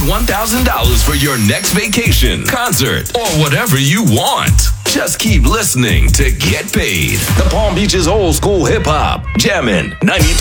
$1,000 for your next vacation, concert, or whatever you want. Just keep listening to Get Paid. The Palm Beach's old school hip hop. Jammin' 93.